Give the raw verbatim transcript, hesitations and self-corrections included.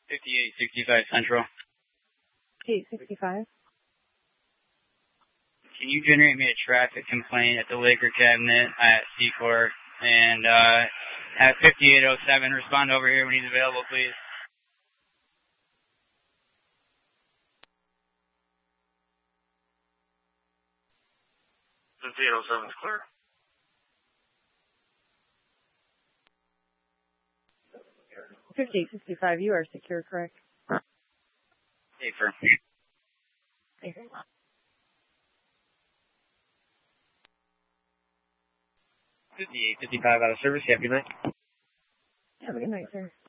fifty-eight sixty-five Central. eight sixty-five. Can you generate me a traffic complaint at the liquor cabinet at Secor? And uh, at fifty-eight oh seven, respond over here when he's available, please. fifty-eight oh seven is clear. fifty-eight sixty-five, you are secure, correct? Safer. Safer. fifty-eight fifty-five out of service. Have a good night. Have a good night, sir.